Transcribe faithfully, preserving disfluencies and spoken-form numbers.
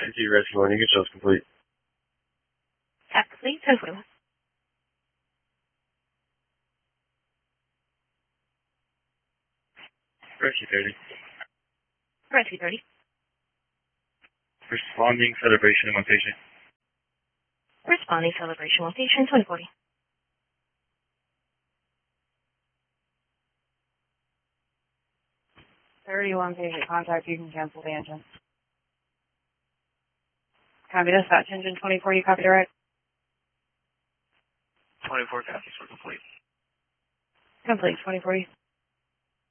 Entity rescue one, you can show us complete. Tap complete, ten forty-one. Rescue thirty. Rescue thirty. Responding celebration one patient. Responding celebration one patient, twenty forty. thirty-one patient contact, you can cancel the engine. Copy dispatch, engine twenty forty, copy direct. twenty-four copies for complete. Complete, twenty forty.